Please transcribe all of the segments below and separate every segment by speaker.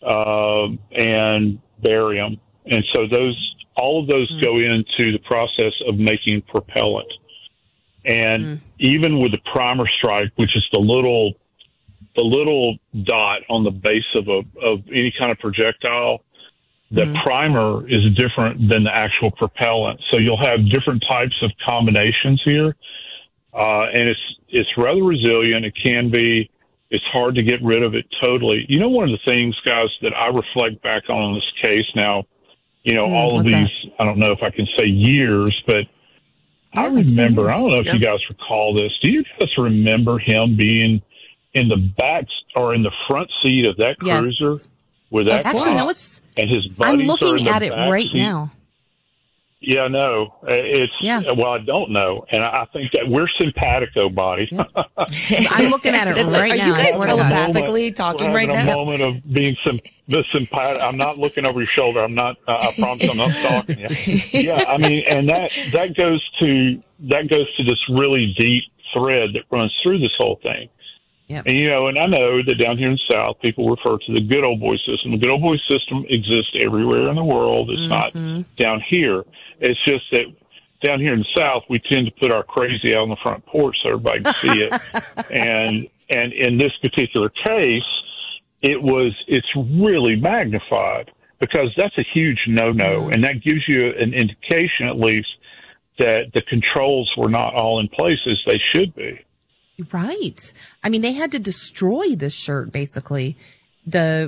Speaker 1: and barium. And so all of those go into the process of making propellant. And even with the primer strike, which is the little dot on the base of any kind of projectile, the primer is different than the actual propellant. So you'll have different types of combinations here. And it's rather resilient. It's hard to get rid of it totally. You know, one of the things, guys, that I reflect back on this case now, you know, all of these, I don't know if I can say years, but I remember, I don't know if you guys recall this. Do you guys remember him being in the back or in the front seat of that cruiser with that cop, and his buddies
Speaker 2: I'm looking
Speaker 1: are in the
Speaker 2: at it
Speaker 1: back
Speaker 2: right
Speaker 1: seat?
Speaker 2: now.
Speaker 1: Yeah, no, well, I don't know. And I think that we're simpatico, buddy.
Speaker 2: Yeah. I'm looking at it right now.
Speaker 3: Are you guys telepathically talking right now?
Speaker 1: A moment of being simpatico. I'm not looking over your shoulder. I promise I'm not stalking you. Yeah, I mean, and that goes to this really deep thread that runs through this whole thing.
Speaker 2: Yep.
Speaker 1: And, you know, and I know that down here in the South, people refer to the good old boy system. The good old boy system exists everywhere in the world. It's not down here. It's just that down here in the South, we tend to put our crazy out on the front porch so everybody can see it. And in this particular case, it's really magnified because that's a huge no-no. And that gives you an indication, at least, that the controls were not all in place as they should be.
Speaker 2: Right. I mean, they had to destroy this shirt, basically. They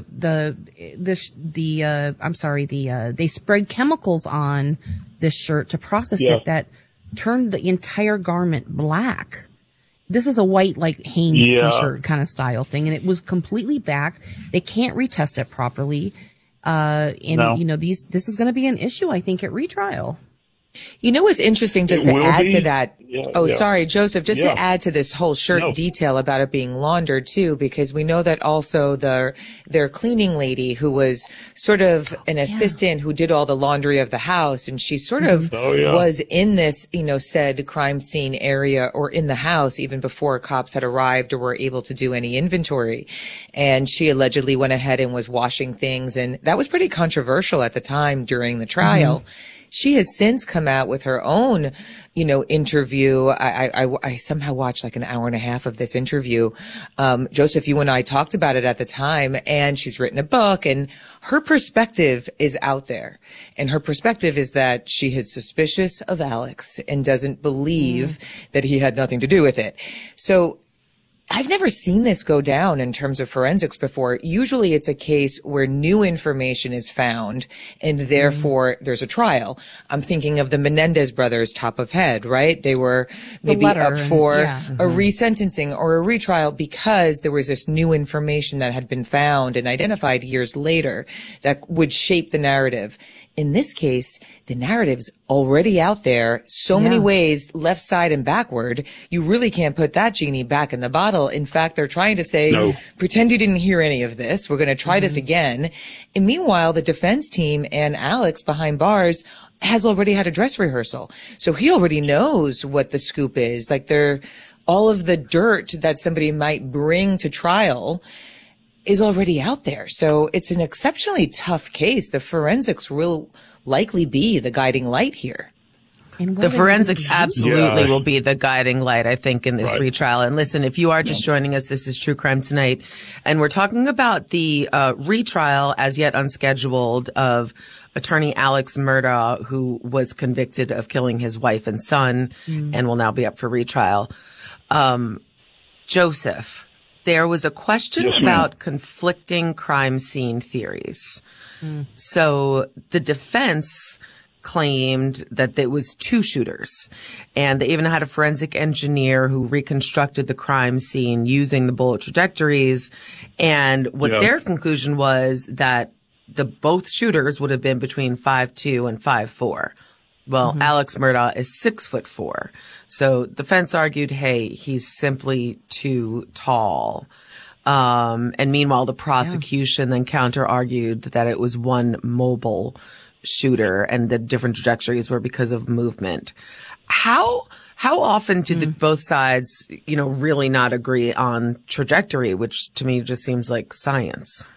Speaker 2: spread chemicals on this shirt to process it that turned the entire garment black. This is a white, like Hanes t-shirt kind of style thing, and it was completely black. They can't retest it properly. You know, this is going to be an issue, I think, at retrial.
Speaker 3: You know what's interesting, just to add to that? Sorry, Joseph, just to add to this whole shirt detail about it being laundered too, because we know that also their cleaning lady, who was sort of an assistant who did all the laundry of the house, and she sort of was in this, you know, said crime scene area or in the house even before cops had arrived or were able to do any inventory. And she allegedly went ahead and was washing things, and that was pretty controversial at the time during the trial. She has since come out with her own, you know, interview. I somehow watched like an hour and a half of this interview. Joseph, you and I talked about it at the time, and she's written a book, and her perspective is out there. And her perspective is that she is suspicious of Alex and doesn't believe that he had nothing to do with it. So I've never seen this go down in terms of forensics before. Usually it's a case where new information is found and therefore there's a trial. I'm thinking of the Menendez brothers, top of head, right? They were maybe up for a resentencing or a retrial because there was this new information that had been found and identified years later that would shape the narrative. In this case, the narrative's already out there so many ways, left side and backward. You really can't put that genie back in the bottle. In fact, they're trying to say, pretend you didn't hear any of this. We're going to try this again. And meanwhile, the defense team and Alex behind bars has already had a dress rehearsal. So he already knows what the scoop is. Like all of the dirt that somebody might bring to trial is already out there. So it's an exceptionally tough case. The forensics will likely be the guiding light here.
Speaker 4: The forensics absolutely will be the guiding light, I think, in this retrial. And listen, if you are just joining us, this is True Crime Tonight. And we're talking about the retrial, as yet unscheduled, of attorney Alex Murdaugh, who was convicted of killing his wife and son and will now be up for retrial. Joseph, there was a question about conflicting crime scene theories. So the defense claimed that there was two shooters, and they even had a forensic engineer who reconstructed the crime scene using the bullet trajectories. And what their conclusion was that both shooters would have been between 5'2" and 5'4". Well, Alex Murdaugh is 6'4". So defense argued, hey, he's simply too tall. And meanwhile, the prosecution then counter argued that it was one mobile shooter and the different trajectories were because of movement. How often do both sides, really not agree on trajectory, which to me just seems like science?